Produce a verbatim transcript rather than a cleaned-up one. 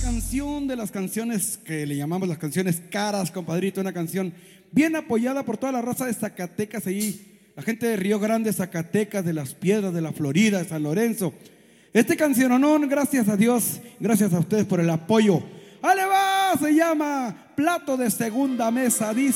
canción de las canciones que le llamamos las canciones caras, compadrito. Una canción bien apoyada por toda la raza de Zacatecas ahí, la gente de Río Grande, Zacatecas, de Las Piedras, de la Florida, de San Lorenzo. Este canciononón, gracias a Dios, gracias a ustedes por el apoyo. ¡Ale va! Se llama Plato de Segunda Mesa, dice.